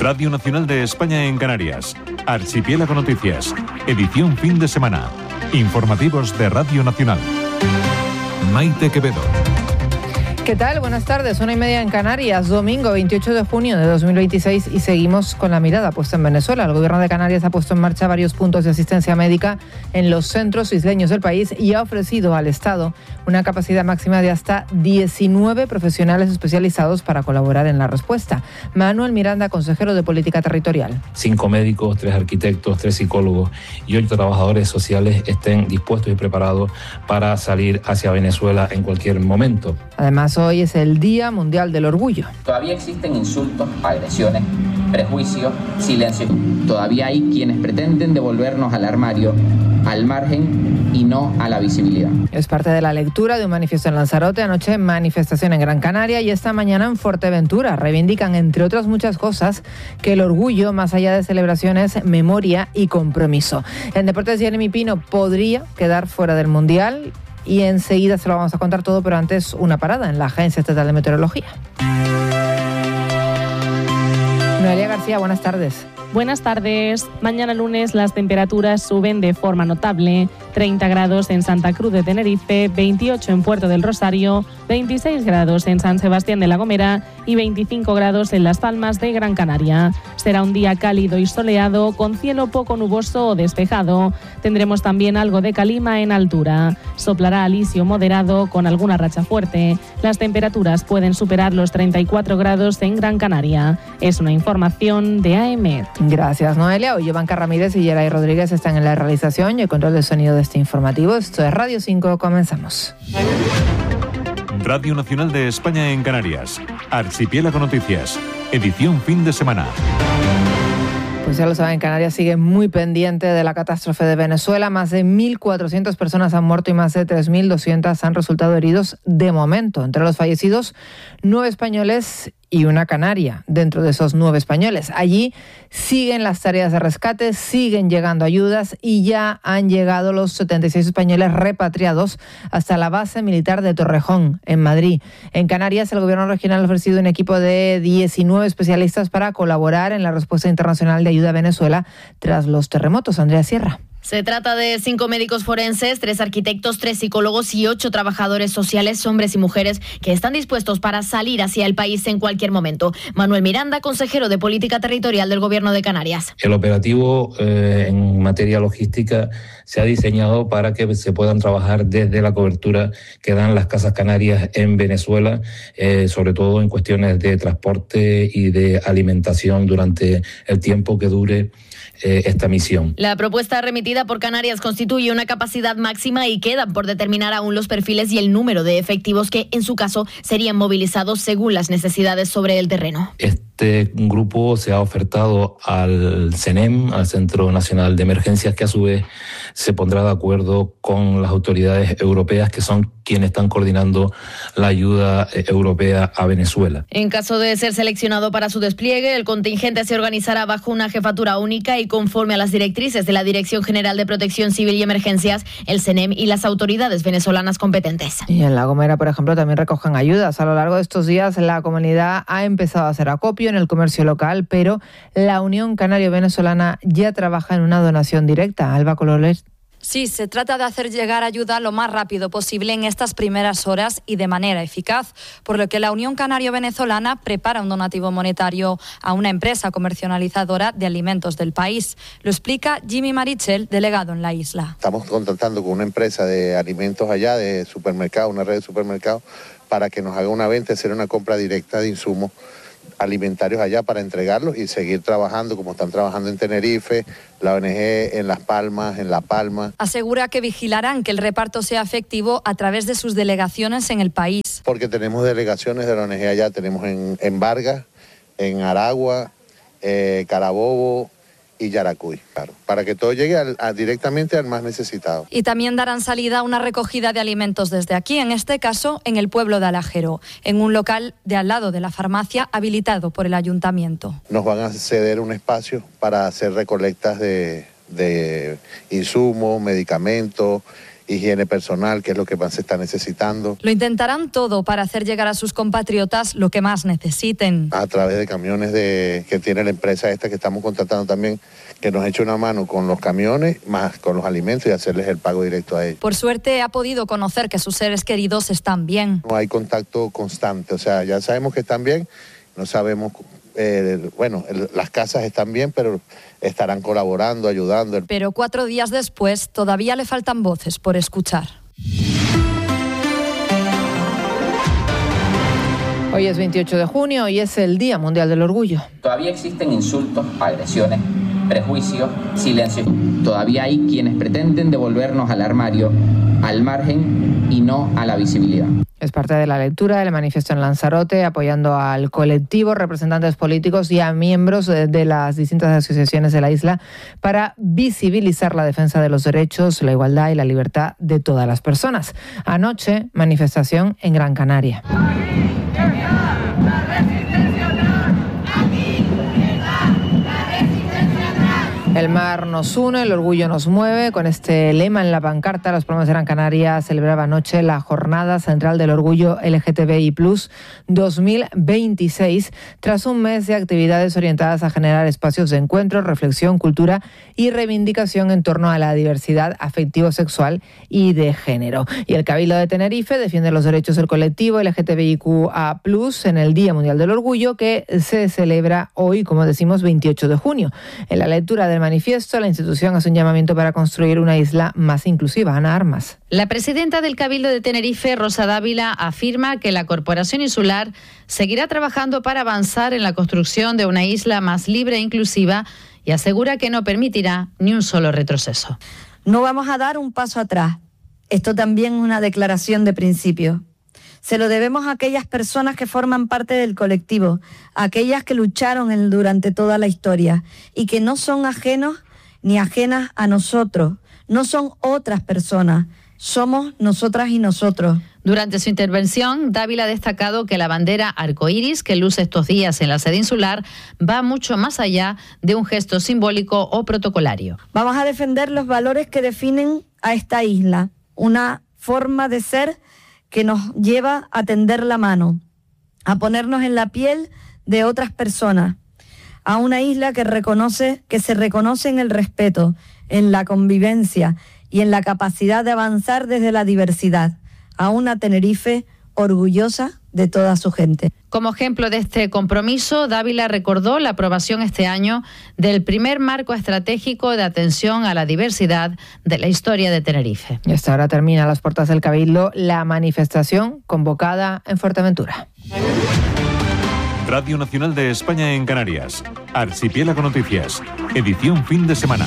Radio Nacional de España en Canarias. Archipiélago Noticias. Edición fin de semana. Informativos de Radio Nacional. Maite Quevedo. ¿Qué tal? Buenas tardes, 1:30 en Canarias, domingo 28 de junio de 2026 y seguimos con la mirada puesta en Venezuela. El gobierno de Canarias ha puesto en marcha varios puntos de asistencia médica en los centros isleños del país y ha ofrecido al Estado una capacidad máxima de hasta 19 profesionales especializados para colaborar en la respuesta. Manuel Miranda, consejero de Política Territorial. 5 médicos, 3 arquitectos, 3 psicólogos y 8 trabajadores sociales estén dispuestos y preparados para salir hacia Venezuela en cualquier momento. Además, hoy es el Día Mundial del Orgullo. Todavía existen insultos, agresiones, prejuicios, silencio. Todavía hay quienes pretenden devolvernos al armario, al margen y no a la visibilidad. Es parte de la lectura de un manifiesto en Lanzarote, anoche manifestación en Gran Canaria y esta mañana en Fuerteventura. Reivindican, entre otras muchas cosas, que el orgullo, más allá de celebraciones, memoria y compromiso. En deportes, Jeremy Pino podría quedar fuera del Mundial. Y enseguida se lo vamos a contar todo, pero antes una parada en la Agencia Estatal de Meteorología. Noelia García, buenas tardes. Buenas tardes. Mañana lunes las temperaturas suben de forma notable. 30 grados en Santa Cruz de Tenerife, 28 en Puerto del Rosario, 26 grados en San Sebastián de la Gomera y 25 grados en Las Palmas de Gran Canaria. Será un día cálido y soleado, con cielo poco nuboso o despejado. Tendremos también algo de calima en altura. Soplará alisio moderado con alguna racha fuerte. Las temperaturas pueden superar los 34 grados en Gran Canaria. Es una información de AEMET. Gracias, Noelia. Hoy Banca Ramírez y Geray Rodríguez están en la realización y el control del sonido de este informativo. Esto es Radio 5. Comenzamos. Radio Nacional de España en Canarias. Archipiélago Noticias. Edición fin de semana. Pues ya lo saben, Canarias sigue muy pendiente de la catástrofe de Venezuela. Más de 1.400 personas han muerto y más de 3.200 han resultado heridos de momento. Entre los fallecidos, 9 españoles y una canaria dentro de esos 9 españoles. Allí siguen las tareas de rescate, siguen llegando ayudas y ya han llegado los 76 españoles repatriados hasta la base militar de Torrejón, en Madrid. En Canarias, el gobierno regional ha ofrecido un equipo de 19 especialistas para colaborar en la respuesta internacional de ayuda a Venezuela tras los terremotos. Andrea Sierra. Se trata de 5 médicos forenses, 3 arquitectos, 3 psicólogos y 8 trabajadores sociales, hombres y mujeres, que están dispuestos para salir hacia el país en cualquier momento. Manuel Miranda, consejero de Política Territorial del Gobierno de Canarias. El operativo en materia logística se ha diseñado para que se puedan trabajar desde la cobertura que dan las casas canarias en Venezuela, sobre todo en cuestiones de transporte y de alimentación durante el tiempo que dure esta misión. La propuesta remitida por Canarias constituye una capacidad máxima y quedan por determinar aún los perfiles y el número de efectivos que, en su caso, serían movilizados según las necesidades sobre el terreno. Este grupo se ha ofertado al CENEM, al Centro Nacional de Emergencias, que a su vez se pondrá de acuerdo con las autoridades europeas, que son quienes están coordinando la ayuda europea a Venezuela. En caso de ser seleccionado para su despliegue, el contingente se organizará bajo una jefatura única y conforme a las directrices de la Dirección General de Protección Civil y Emergencias, el CENEM y las autoridades venezolanas competentes. Y en La Gomera, por ejemplo, también recogen ayudas. A lo largo de estos días, la comunidad ha empezado a hacer acopio en el comercio local, pero la Unión Canario-Venezolana ya trabaja en una donación directa. Alba Cololes. Sí, se trata de hacer llegar ayuda lo más rápido posible en estas primeras horas y de manera eficaz, por lo que la Unión Canario-Venezolana prepara un donativo monetario a una empresa comercializadora de alimentos del país. Lo explica Jimmy Marichel, delegado en la isla. Estamos contactando con una empresa de alimentos allá, de supermercados, una red de supermercados, para que nos haga una venta, hacer una compra directa de insumos alimentarios allá para entregarlos y seguir trabajando como están trabajando en Tenerife, la ONG en Las Palmas, en La Palma. Asegura que vigilarán que el reparto sea efectivo a través de sus delegaciones en el país. Porque tenemos delegaciones de la ONG allá, tenemos en Vargas, en Aragua, Carabobo y Yaracuy, claro, para que todo llegue directamente al más necesitado. Y también darán salida a una recogida de alimentos desde aquí, en este caso en el pueblo de Alajero, en un local de al lado de la farmacia habilitado por el ayuntamiento. Nos van a ceder un espacio para hacer recolectas de insumos, medicamentos higiene personal, que es lo que más se está necesitando. Lo intentarán todo para hacer llegar a sus compatriotas lo que más necesiten. A través de camiones que tiene la empresa esta que estamos contratando también, que nos eche una mano con los camiones, más con los alimentos y hacerles el pago directo a ellos. Por suerte ha podido conocer que sus seres queridos están bien. No hay contacto constante, o sea, ya sabemos que están bien, no sabemos, las casas están bien, pero estarán colaborando, ayudando. Pero 4 días después todavía le faltan voces por escuchar. Hoy es 28 de junio y es el Día Mundial del Orgullo. Todavía existen insultos, agresiones, prejuicios, silencios. Todavía hay quienes pretenden devolvernos al armario, al margen y no a la visibilidad. Es parte de la lectura del manifiesto en Lanzarote, apoyando al colectivo, representantes políticos y a miembros de las distintas asociaciones de la isla para visibilizar la defensa de los derechos, la igualdad y la libertad de todas las personas. Anoche, manifestación en Gran Canaria. El mar nos une, el orgullo nos mueve. Con este lema en la pancarta, Las Palmas de Gran Canaria celebraba anoche la Jornada Central del Orgullo LGTBI+ 2026, tras un mes de actividades orientadas a generar espacios de encuentro, reflexión, cultura y reivindicación en torno a la diversidad afectivo-sexual y de género. Y el Cabildo de Tenerife defiende los derechos del colectivo LGTBIQA+ en el Día Mundial del Orgullo, que se celebra hoy, como decimos, 28 de junio. En la lectura del manifiesto, la institución hace un llamamiento para construir una isla más inclusiva. Ana Armas. La presidenta del Cabildo de Tenerife, Rosa Dávila, afirma que la Corporación Insular seguirá trabajando para avanzar en la construcción de una isla más libre e inclusiva y asegura que no permitirá ni un solo retroceso. No vamos a dar un paso atrás. Esto también es una declaración de principio. Se lo debemos a aquellas personas que forman parte del colectivo, a aquellas que lucharon durante toda la historia y que no son ajenos ni ajenas a nosotros, no son otras personas, somos nosotras y nosotros. Durante su intervención, Dávila ha destacado que la bandera arcoíris que luce estos días en la sede insular va mucho más allá de un gesto simbólico o protocolario. Vamos a defender los valores que definen a esta isla, una forma de ser que nos lleva a tender la mano, a ponernos en la piel de otras personas, a una isla que se reconoce en el respeto, en la convivencia y en la capacidad de avanzar desde la diversidad, a una Tenerife orgullosa de toda su gente. Como ejemplo de este compromiso, Dávila recordó la aprobación este año del primer marco estratégico de atención a la diversidad de la historia de Tenerife. Y hasta ahora termina a las puertas del Cabildo la manifestación convocada en Fuerteventura. Radio Nacional de España en Canarias. Archipiélago Noticias. Edición fin de semana.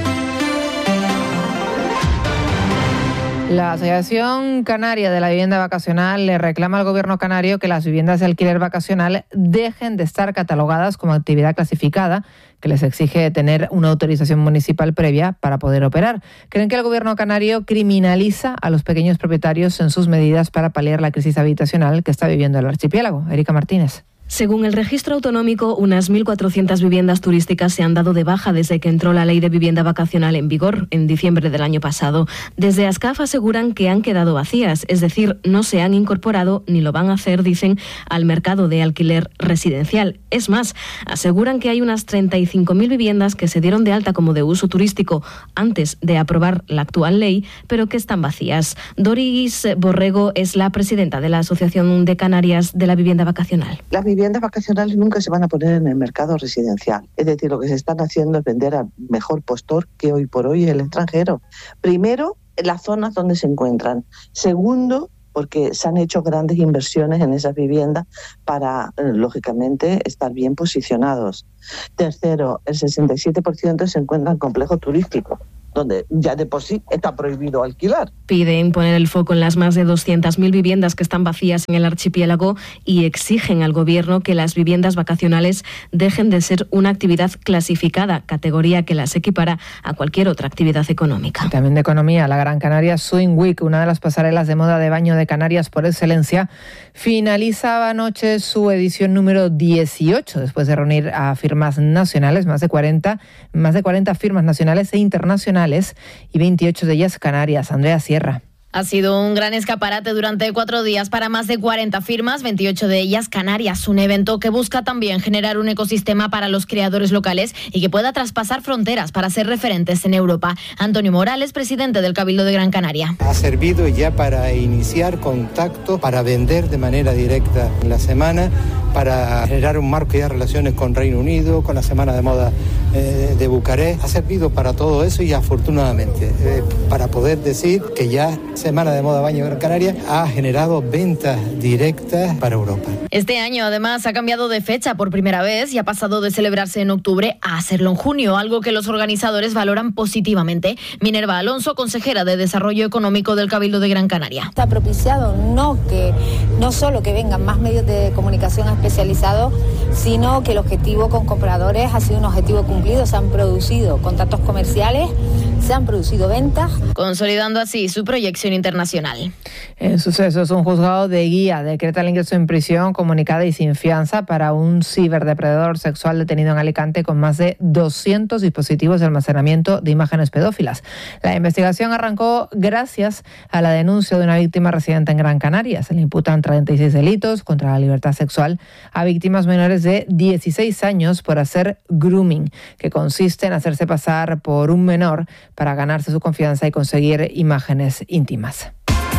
La Asociación Canaria de la Vivienda Vacacional le reclama al Gobierno canario que las viviendas de alquiler vacacional dejen de estar catalogadas como actividad clasificada, que les exige tener una autorización municipal previa para poder operar. Creen que el Gobierno canario criminaliza a los pequeños propietarios en sus medidas para paliar la crisis habitacional que está viviendo el archipiélago. Erika Martínez. Según el registro autonómico, unas 1.400 viviendas turísticas se han dado de baja desde que entró la Ley de Vivienda Vacacional en vigor en diciembre del año pasado. Desde ASCAF aseguran que han quedado vacías, es decir, no se han incorporado ni lo van a hacer, dicen, al mercado de alquiler residencial. Es más, aseguran que hay unas 35.000 viviendas que se dieron de alta como de uso turístico antes de aprobar la actual ley, pero que están vacías. Doris Borrego es la presidenta de la Asociación de Canarias de la Vivienda Vacacional. Las viviendas vacacionales nunca se van a poner en el mercado residencial. Es decir, lo que se están haciendo es vender al mejor postor que hoy por hoy es el extranjero. Primero, en las zonas donde se encuentran. Segundo, porque se han hecho grandes inversiones en esas viviendas para, lógicamente, estar bien posicionados. Tercero, el 67% se encuentra en complejos turísticos, donde ya de por sí está prohibido alquilar. Piden poner el foco en las más de 200.000 viviendas que están vacías en el archipiélago y exigen al Gobierno que las viviendas vacacionales dejen de ser una actividad clasificada, categoría que las equipara a cualquier otra actividad económica. También de economía, la Gran Canaria Swing Week, una de las pasarelas de moda de baño de Canarias por excelencia, finalizaba anoche su edición número 18, después de reunir a firmas nacionales, más de 40 firmas nacionales e internacionales nacionales y 28 de ellas canarias. Andrea Sierra. Ha sido un gran escaparate durante 4 días para más de 40 firmas, 28 de ellas canarias. Un evento que busca también generar un ecosistema para los creadores locales y que pueda traspasar fronteras para ser referentes en Europa. Antonio Morales, presidente del Cabildo de Gran Canaria. Ha servido ya para iniciar contacto, para vender de manera directa en la semana, para generar un marco de relaciones con Reino Unido, con la Semana de Moda de Bucarest. Ha servido para todo eso y afortunadamente para poder decir que ya Semana de Moda Baño Gran Canaria ha generado ventas directas para Europa. Este año además ha cambiado de fecha por primera vez y ha pasado de celebrarse en octubre a hacerlo en junio, algo que los organizadores valoran positivamente. Minerva Alonso, consejera de Desarrollo Económico del Cabildo de Gran Canaria. Está propiciado no solo que vengan más medios de comunicación especializados, sino que el objetivo con compradores ha sido un objetivo cumplido. Se han producido contactos comerciales, se han producido ventas, consolidando así su proyección internacional. En sucesos, un juzgado de Guía decreta el ingreso en prisión comunicada y sin fianza para un ciberdepredador sexual detenido en Alicante con más de 200 dispositivos de almacenamiento de imágenes pedófilas. La investigación arrancó gracias a la denuncia de una víctima residente en Gran Canaria. Se le imputan 36 delitos contra la libertad sexual a víctimas menores de 16 años por hacer grooming, que consiste en hacerse pasar por un menor para ganarse su confianza y conseguir imágenes íntimas.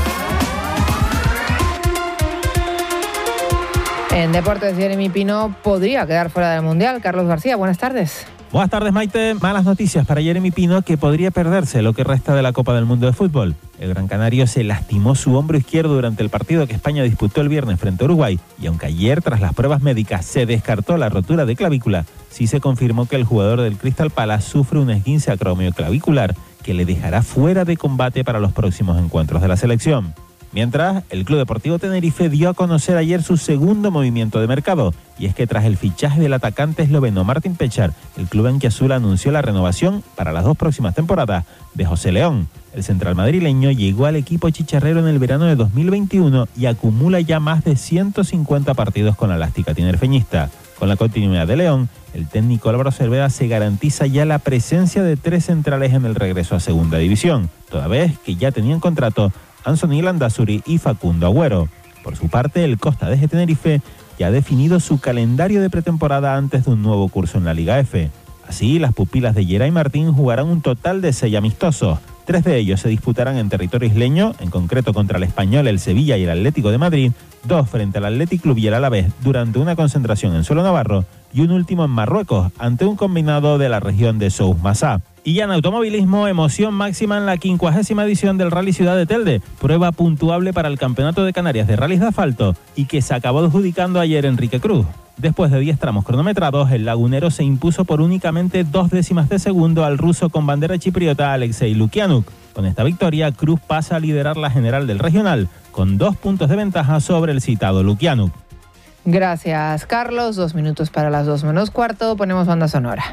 En deportes, Jeremy Pino podría quedar fuera del Mundial. Carlos García, buenas tardes. Buenas tardes, Maite. Malas noticias para Jeremy Pino, que podría perderse lo que resta de la Copa del Mundo de Fútbol. El gran canario se lastimó su hombro izquierdo durante el partido que España disputó el viernes frente a Uruguay, y aunque ayer, tras las pruebas médicas, se descartó la rotura de clavícula, sí se confirmó que el jugador del Crystal Palace sufre un esguince acromioclavicular que le dejará fuera de combate para los próximos encuentros de la selección. Mientras, el Club Deportivo Tenerife dio a conocer ayer su segundo movimiento de mercado, y es que tras el fichaje del atacante esloveno Martin Pechar, el club anquiazul anunció la renovación para las 2 próximas temporadas de José León. El central madrileño llegó al equipo chicharrero en el verano de 2021 y acumula ya más de 150 partidos con la elástica tinerfeñista. Con la continuidad de León, el técnico Álvaro Cervera se garantiza ya la presencia de 3 centrales en el regreso a Segunda División, toda vez que ya tenían contrato Anthony Landázuri y Facundo Agüero. Por su parte, el Costa de Tenerife ya ha definido su calendario de pretemporada antes de un nuevo curso en la Liga F. Así, las pupilas de Geray Martín jugarán un total de 6 amistosos. 3 de ellos se disputarán en territorio isleño, en concreto contra el Español, el Sevilla y el Atlético de Madrid, 2 frente al Athletic Club y el Alavés durante una concentración en suelo navarro, y un último en Marruecos, ante un combinado de la región de Souss-Massa. Y ya en automovilismo, emoción máxima en la 50ª edición del Rally Ciudad de Telde, prueba puntuable para el Campeonato de Canarias de Rallys de Asfalto, y que se acabó adjudicando ayer Enrique Cruz. Después de 10 tramos cronometrados, el lagunero se impuso por únicamente 2 décimas de segundo al ruso con bandera chipriota Alexei Lukianuk. Con esta victoria, Cruz pasa a liderar la general del regional, con 2 puntos de ventaja sobre el citado Lukianuk. Gracias, Carlos. 2 minutos para las 2 menos cuarto. Ponemos banda sonora.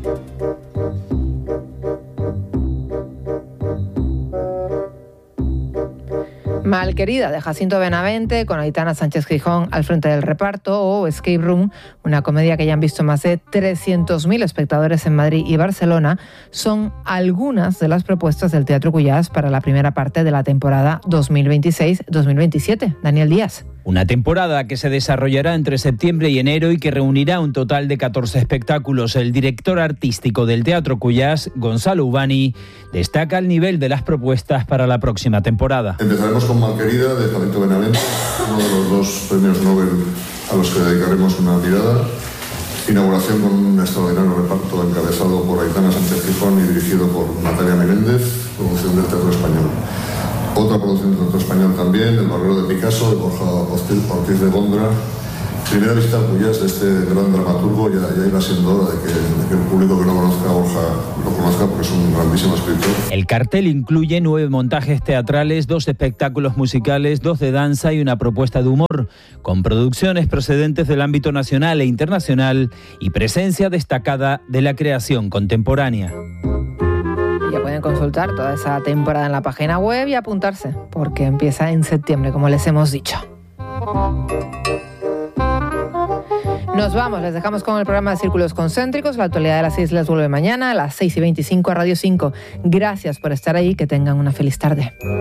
Malquerida de Jacinto Benavente, con Aitana Sánchez Gijón al frente del reparto, o Escape Room, una comedia que ya han visto más de 300.000 espectadores en Madrid y Barcelona, son algunas de las propuestas del Teatro Cuyàs para la primera parte de la temporada 2026-2027. Daniel Díaz. Una temporada que se desarrollará entre septiembre y enero y que reunirá un total de 14 espectáculos. El director artístico del Teatro Cuyàs, Gonzalo Ubani, destaca el nivel de las propuestas para la próxima temporada. Empezaremos con Malquerida, de Jacinto Benavente, uno de los 2 premios Nobel a los que dedicaremos una mirada. Inauguración con un extraordinario reparto encabezado por Aitana Sánchez Gijón y dirigido por Natalia Meléndez, producción del Teatro Español. Otra producción del Teatro Español también, El Barbero de Picasso, de Borja Ortiz de Gondra. Primera visita al Cuyàs de este gran dramaturgo, ya iba siendo hora de que el público que no conozca a Borja lo conozca, porque es un grandísimo escritor. El cartel incluye 9 montajes teatrales, 2 espectáculos musicales, 2 de danza y una propuesta de humor, con producciones procedentes del ámbito nacional e internacional y presencia destacada de la creación contemporánea. Ya pueden consultar toda esa temporada en la página web y apuntarse, porque empieza en septiembre, como les hemos dicho. Nos vamos, les dejamos con el programa de Círculos Concéntricos. La actualidad de las islas vuelve mañana a las 6:25 a Radio 5. Gracias por estar ahí, que tengan una feliz tarde.